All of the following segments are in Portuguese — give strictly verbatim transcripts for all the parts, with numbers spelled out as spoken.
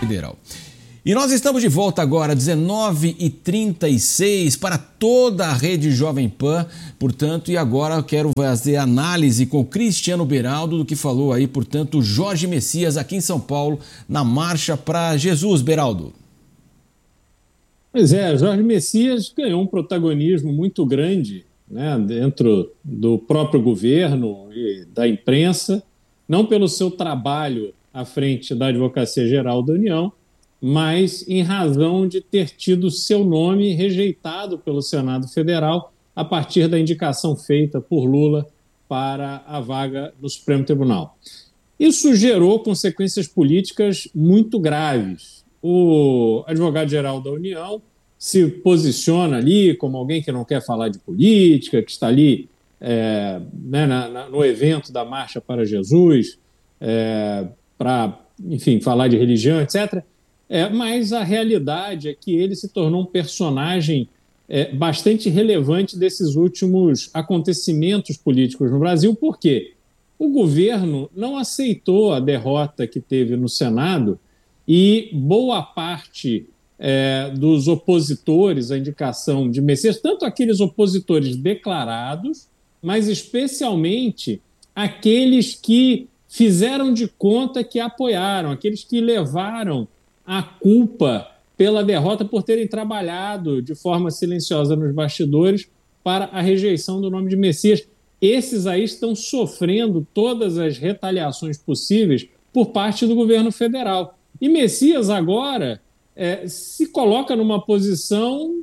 Federal. E nós estamos de volta agora, dezenove e trinta e seis, para toda a rede Jovem Pan, portanto, e agora eu quero fazer análise com o Cristiano Beraldo do que falou aí, portanto, Jorge Messias aqui em São Paulo, na Marcha para Jesus, Beraldo. Pois é, Jorge Messias ganhou um protagonismo muito grande, né, dentro do próprio governo e da imprensa, não pelo seu trabalho à frente da Advocacia Geral da União, mas em razão de ter tido seu nome rejeitado pelo Senado Federal a partir da indicação feita por Lula para a vaga no Supremo Tribunal. Isso gerou consequências políticas muito graves. O advogado-geral da União se posiciona ali como alguém que não quer falar de política, que está ali é, né, na, na, no evento da Marcha para Jesus, é, para, enfim, falar de religião, etcétera. É, mas a realidade é que ele se tornou um personagem é, bastante relevante desses últimos acontecimentos políticos no Brasil. Por quê? O governo não aceitou a derrota que teve no Senado e boa parte é, dos opositores à indicação de Messias, tanto aqueles opositores declarados, mas especialmente aqueles que fizeram de conta que apoiaram, aqueles que levaram a culpa pela derrota por terem trabalhado de forma silenciosa nos bastidores para a rejeição do nome de Messias. Esses aí estão sofrendo todas as retaliações possíveis por parte do governo federal. E Messias agora é, se coloca numa posição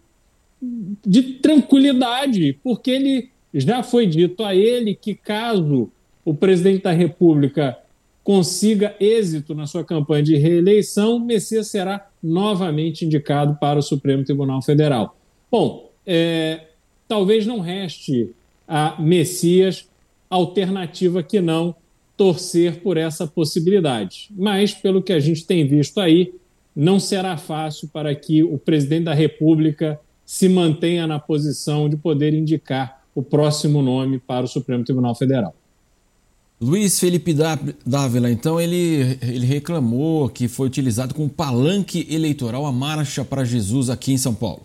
de tranquilidade, porque ele já foi dito a ele que caso o presidente da República consiga êxito na sua campanha de reeleição, Messias será novamente indicado para o Supremo Tribunal Federal. Bom, é, talvez não reste a Messias alternativa que não torcer por essa possibilidade. Mas, pelo que a gente tem visto aí, não será fácil para que o presidente da República se mantenha na posição de poder indicar o próximo nome para o Supremo Tribunal Federal. Luiz Felipe Dávila, então, ele, ele reclamou que foi utilizado como palanque eleitoral a Marcha para Jesus aqui em São Paulo.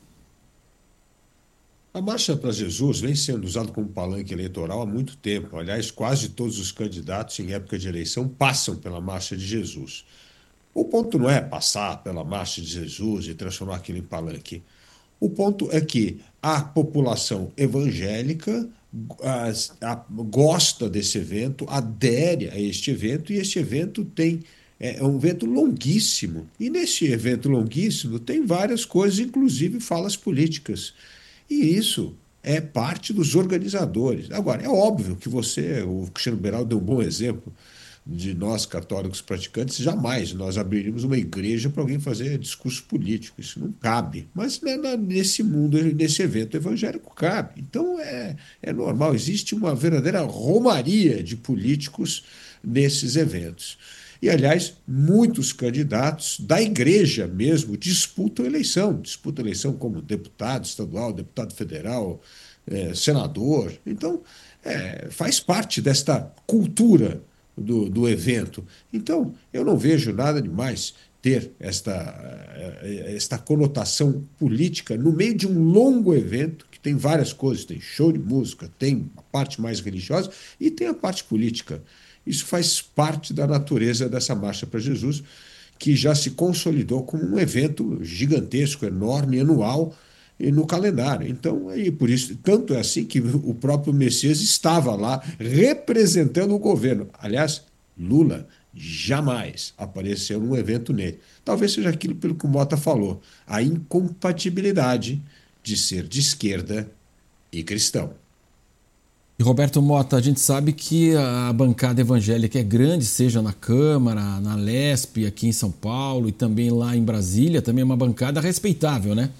A Marcha para Jesus vem sendo usada como palanque eleitoral há muito tempo. Aliás, quase todos os candidatos em época de eleição passam pela Marcha de Jesus. O ponto não é passar pela Marcha de Jesus e transformar aquilo em palanque. O ponto é que a população evangélica a, a, gosta desse evento, adere a este evento, e este evento tem, é, é um evento longuíssimo. E nesse evento longuíssimo tem várias coisas, inclusive falas políticas. E isso é parte dos organizadores. Agora, é óbvio que você, o Cristiano Beraldo, deu um bom exemplo de nós, católicos praticantes. Jamais nós abriríamos uma igreja para alguém fazer discurso político. Isso não cabe. Mas né, nesse mundo, nesse evento evangélico, cabe. Então, é, é normal. Existe uma verdadeira romaria de políticos nesses eventos. E, aliás, muitos candidatos da igreja mesmo disputam eleição. Disputam eleição como deputado estadual, deputado federal, é, senador. Então, é, faz parte desta cultura Do, do evento. Então, eu não vejo nada demais ter esta, esta conotação política no meio de um longo evento que tem várias coisas, tem show de música, tem a parte mais religiosa e tem a parte política. Isso faz parte da natureza dessa Marcha para Jesus, que já se consolidou como um evento gigantesco, enorme, anual, e no calendário. Então, e por isso, tanto é assim que o próprio Messias estava lá representando o governo. Aliás, Lula jamais apareceu num evento nele. Talvez seja aquilo pelo que o Mota falou, a incompatibilidade de ser de esquerda e cristão. E Roberto Mota, a gente sabe que a bancada evangélica é grande, seja na Câmara, na Lesp, aqui em São Paulo e também lá em Brasília, também é uma bancada respeitável, né?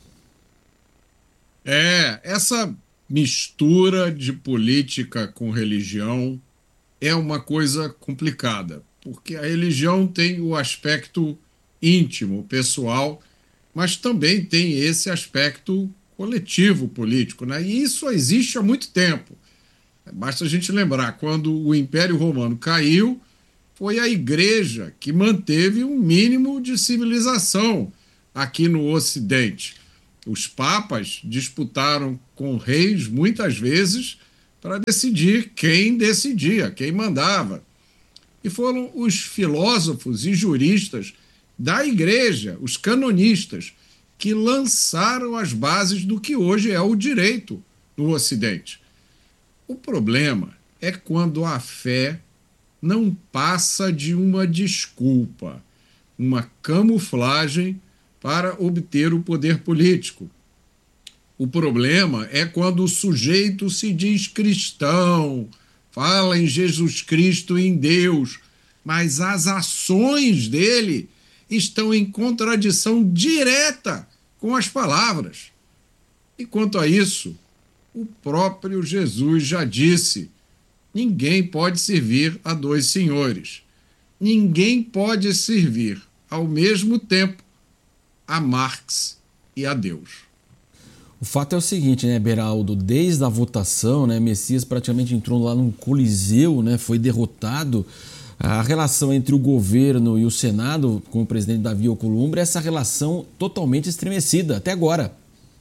É, essa mistura de política com religião é uma coisa complicada, porque a religião tem o aspecto íntimo, pessoal, mas também tem esse aspecto coletivo político, né? E isso existe há muito tempo. Basta a gente lembrar, quando o Império Romano caiu, foi a igreja que manteve um mínimo de civilização aqui no Ocidente. Os papas disputaram com reis muitas vezes para decidir quem decidia, quem mandava. E foram os filósofos e juristas da igreja, os canonistas, que lançaram as bases do que hoje é o direito no Ocidente. O problema é quando a fé não passa de uma desculpa, uma camuflagem para obter o poder político. O problema é quando o sujeito se diz cristão, fala em Jesus Cristo e em Deus, mas as ações dele estão em contradição direta com as palavras. E quanto a isso, o próprio Jesus já disse: ninguém pode servir a dois senhores. Ninguém pode servir ao mesmo tempo a Marx e a Deus. O fato é o seguinte, né, Beraldo? Desde a votação, né, Messias praticamente entrou lá num coliseu, né, foi derrotado. A relação entre o governo e o Senado, com o presidente Davi Alcolumbre, essa relação totalmente estremecida, até agora.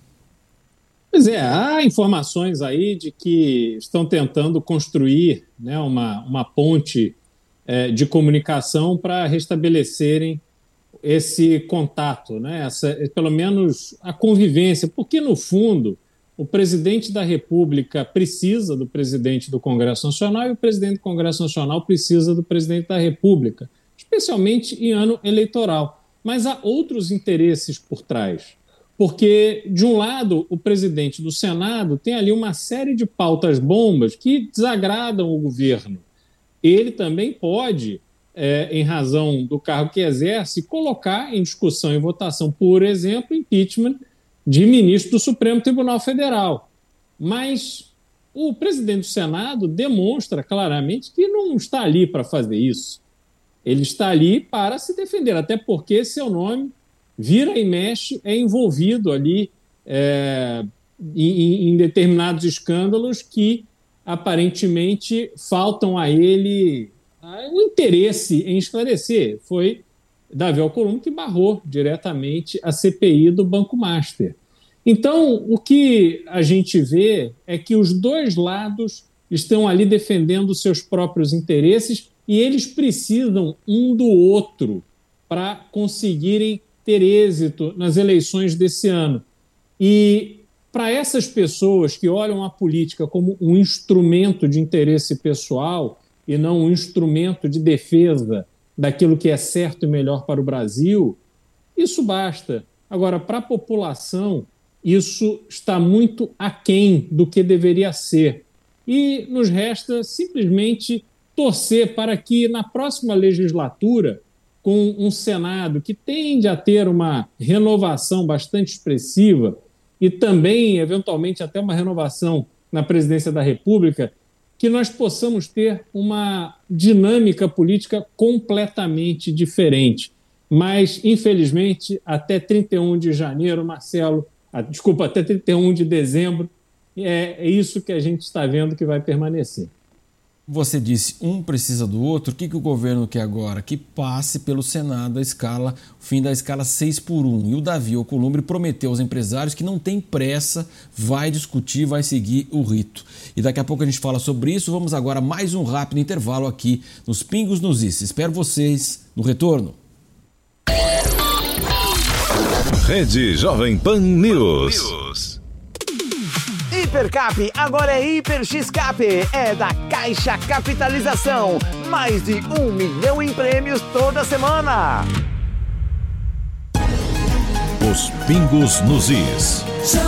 Pois é, há informações aí de que estão tentando construir, né, uma, uma ponte é, de comunicação para restabelecerem esse contato, né, essa, pelo menos a convivência, porque, no fundo, o presidente da República precisa do presidente do Congresso Nacional e o presidente do Congresso Nacional precisa do presidente da República, especialmente em ano eleitoral. Mas há outros interesses por trás, porque, de um lado, o presidente do Senado tem ali uma série de pautas-bombas que desagradam o governo. Ele também pode, é, em razão do cargo que exerce, colocar em discussão e votação, por exemplo, impeachment de ministro do Supremo Tribunal Federal. Mas o presidente do Senado demonstra claramente que não está ali para fazer isso. Ele está ali para se defender, até porque seu nome vira e mexe, é envolvido ali é, em, em determinados escândalos que aparentemente faltam a ele o interesse em esclarecer. Foi Davi Alcolumbre que barrou diretamente a C P I do Banco Master. Então, o que a gente vê é que os dois lados estão ali defendendo seus próprios interesses e eles precisam um do outro para conseguirem ter êxito nas eleições desse ano. E para essas pessoas que olham a política como um instrumento de interesse pessoal e não um instrumento de defesa daquilo que é certo e melhor para o Brasil, isso basta. Agora, para a população, isso está muito aquém do que deveria ser. E nos resta simplesmente torcer para que, na próxima legislatura, com um Senado que tende a ter uma renovação bastante expressiva e também, eventualmente, até uma renovação na presidência da República, que nós possamos ter uma dinâmica política completamente diferente. Mas, infelizmente, até trinta e um de janeiro, Marcelo, ah, desculpa, até trinta e um de dezembro, é, é isso que a gente está vendo que vai permanecer. Você disse, um precisa do outro. O que, que o governo quer agora? Que passe pelo Senado a escala, o fim da escala seis por um. E o Davi Alcolumbre prometeu aos empresários que não tem pressa, vai discutir, vai seguir o rito. E daqui a pouco a gente fala sobre isso. Vamos agora a mais um rápido intervalo aqui nos Pingos nos Is. Espero vocês no retorno. Rede Jovem Pan News. Hipercap agora é Hiper X-Cap, é da Caixa Capitalização. Mais de um milhão em prêmios toda semana. Os Pingos nos Is.